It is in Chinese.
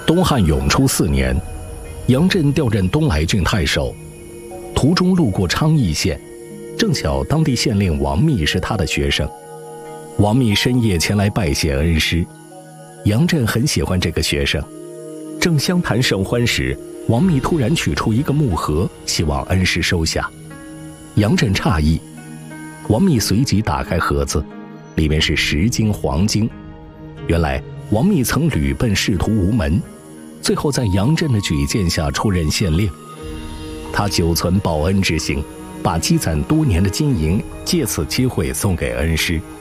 东汉永初4年，杨震调任东莱郡太守，途中路过昌邑县，正巧当地县令王密是他的学生。王密深夜前来拜谢恩师，杨震很喜欢这个学生。正相谈甚欢时，王密突然取出一个木盒，希望恩师收下。杨震诧异，王密随即打开盒子，里面是10斤黄金。原来王密曾屡奔仕途无门，最后在杨震的举荐下出任县令。他久存报恩之心，把积攒多年的金银借此机会送给恩师。